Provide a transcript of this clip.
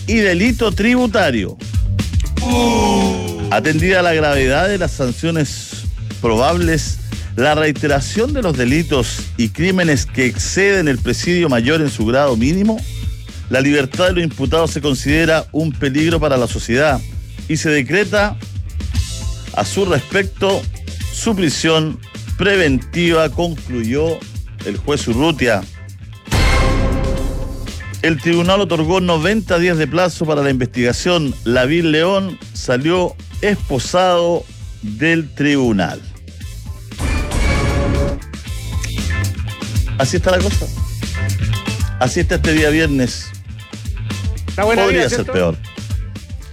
y delito tributario. Atendida la gravedad de las sanciones probables, la reiteración de los delitos y crímenes que exceden el presidio mayor en su grado mínimo, la libertad de los imputados se considera un peligro para la sociedad y se decreta a su respecto su prisión preventiva, concluyó el juez Urrutia. El tribunal otorgó 90 días de plazo para la investigación. Lavín León salió esposado del tribunal. Así está la cosa. Así está este día viernes. Está buena Podría vida, ser ¿cierto? peor.